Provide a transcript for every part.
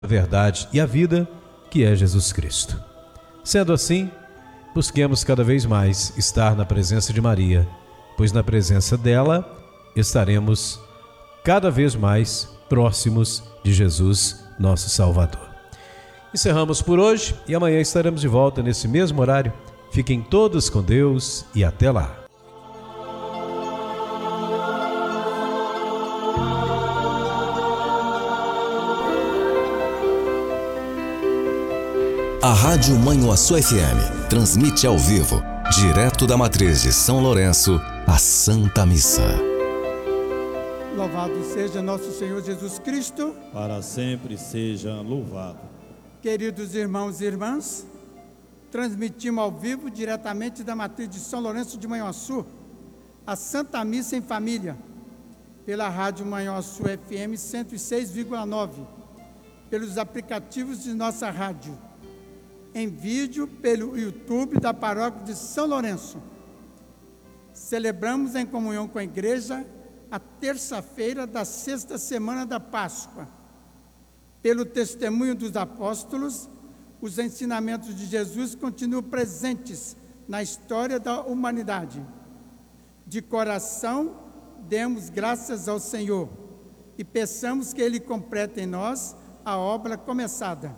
a verdade e a vida, que é Jesus Cristo. Sendo assim, busquemos cada vez mais estar na presença de Maria, pois na presença dela estaremos cada vez mais próximos de Jesus, nosso Salvador. Encerramos por hoje e amanhã estaremos de volta nesse mesmo horário. Fiquem todos com Deus e até lá. A Rádio Manhuaçu FM transmite ao vivo, direto da matriz de São Lourenço, a Santa Missa. Louvado seja nosso Senhor Jesus Cristo. Para sempre seja louvado. Queridos irmãos e irmãs, transmitimos ao vivo, diretamente da matriz de São Lourenço de Manhuaçu, a Santa Missa em Família, pela Rádio Manhuaçu FM 106,9, pelos aplicativos de nossa rádio, em vídeo pelo YouTube da Paróquia de São Lourenço. Celebramos em comunhão com a Igreja a terça-feira da sexta semana da Páscoa. Pelo testemunho dos apóstolos, os ensinamentos de Jesus continuam presentes na história da humanidade. De coração, demos graças ao Senhor e peçamos que Ele complete em nós a obra começada.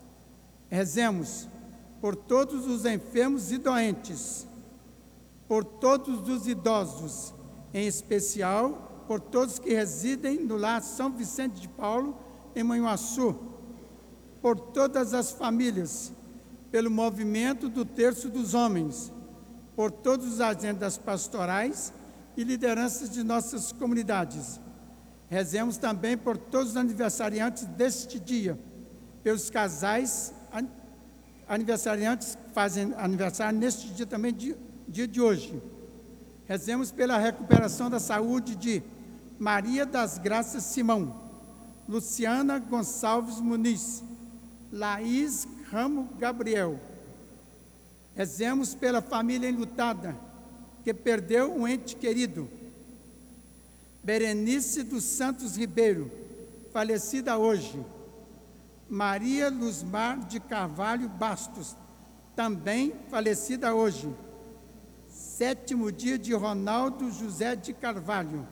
Rezemos por todos os enfermos e doentes, por todos os idosos, em especial por todos que residem no lar São Vicente de Paulo, em Manhuaçu, por todas as famílias, pelo movimento do Terço dos Homens, por todos os agentes pastorais e lideranças de nossas comunidades. Rezemos também por todos os aniversariantes deste dia, pelos casais aniversariantes que fazem aniversário neste dia também, dia de hoje. Rezemos pela recuperação da saúde de Maria das Graças Simão, Luciana Gonçalves Muniz, Laís Ramo Gabriel. Rezemos pela família enlutada, que perdeu um ente querido. Berenice dos Santos Ribeiro, falecida hoje. Maria Luzmar de Carvalho Bastos, também falecida hoje. 7º dia de Ronaldo José de Carvalho.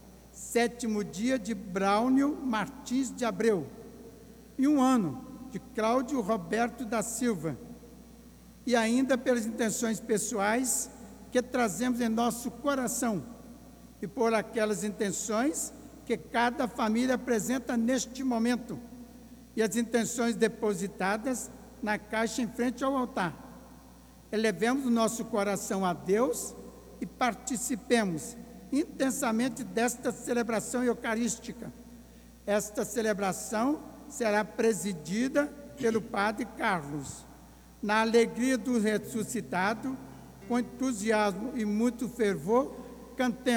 7º dia de Braulio Martins de Abreu. E 1 ano de Cláudio Roberto da Silva. E ainda pelas intenções pessoais que trazemos em nosso coração e por aquelas intenções que cada família apresenta neste momento e as intenções depositadas na caixa em frente ao altar. Elevemos o nosso coração a Deus e participemos intensamente desta celebração eucarística. Esta celebração será presidida pelo Padre Carlos. Na alegria do ressuscitado, com entusiasmo e muito fervor, cantemos.